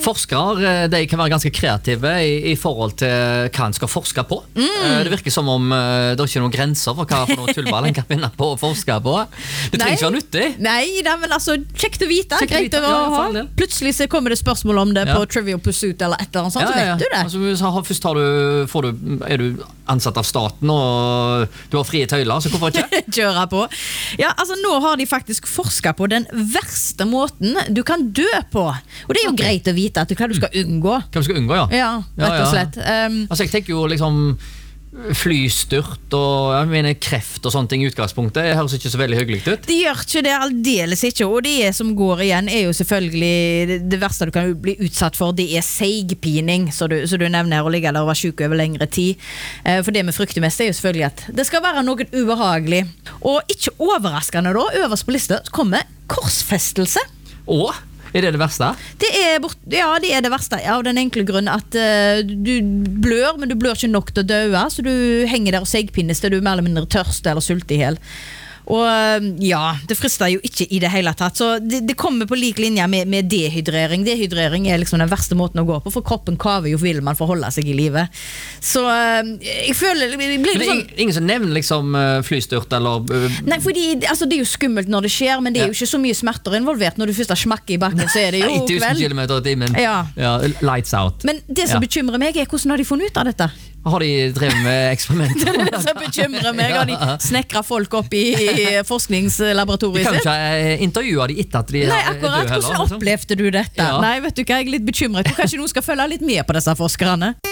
Forskere, de kan være ganske kreative i forhold til hva en skal forske på. Det virker som om det er ikke noen grenser for hva for noe tullball en kan finne på å forske på. Det trenger ikke være nyttig. Nei, det er vel altså kjekt å vite. Greit å ha. Plutselig så kommer det spørsmål om det på Trivial Pursuit eller et eller annet sånt, så vet du det. Altså, først er du ansatt av staten og du har frie tøyler, så hvorfor ikke? Kjøre på. Ja, altså nå har de faktisk forsket på den verste måten du kan dø på. Og det er jo greit å vite hva du skal unngå. Hva du skal unngå, ja. Ja, rett og slett. Altså jeg tenker jo liksom flystyrt og jeg mener kreft og sånne ting i utgangspunktet. Det høres ikke så veldig hyggelig ut. De gjør ikke det aldeles ikke, og det som går igjen er jo selvfølgelig det verste du kan bli utsatt for, det er seigpining, så du nevner her, å ligge der og være syk over lengre tid. For det vi frykter mest er jo selvfølgelig at det skal være noe ubehagelig. Og ikke overraskende da, øverst på lista kommer korsfestelse. Åh? Er det verste? Det er det verste, av den enkle grunn at du blør, men du blør ikke nok til å dø, så du henger der og segpinnes til du er mer eller mindre tørst eller sult i hel. Og ja, det frister jo ikke i det hele tatt, så det kommer på lik linje med dehydrering. Dehydrering er liksom den verste måten å gå på, for kroppen kaver jo vil man forholde seg i livet. Så jeg føler det blir sånn. Ingen som nevner liksom flystyrt eller Nei, fordi altså, det er jo skummelt når det skjer, men det er jo ikke så mye smerter involvert. Når du først har smakket i bakken, så er det jo 1000 kilometer i timen. Ja, lights out. Men det som bekymrer meg er hvordan har de funnet ut av dette? Har de drevet med eksperimenter? Det som bekymrer meg, har de snekret folk opp i forskningslaboratoriet sitt? Vi kan jo ikke intervjue de etter at de Nei, akkurat, hvordan opplevde du dette? Nei, vet du hva, jeg er litt bekymret. Kanskje noen skal følge litt med på disse forskerne?